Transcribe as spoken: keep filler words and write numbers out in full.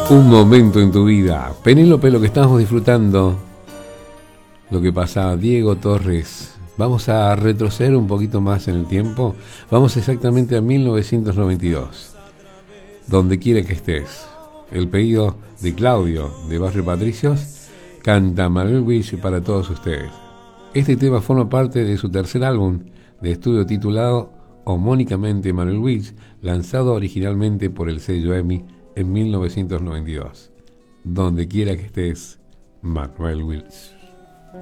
Un momento en tu vida. Penélope, lo que estamos disfrutando, lo que pasaba Diego Torres. Vamos a retroceder un poquito más en el tiempo. Vamos exactamente a mil novecientos noventa y dos. Donde quiera que estés. El pedido de Claudio, de Barrio Patricios, canta Manuel Wills para todos ustedes. Este tema forma parte de su tercer álbum de estudio titulado homónicamente Manuel Wills, lanzado originalmente por el sello EMI en mil novecientos noventa y dos. Donde quiera que estés, Manuel Wills.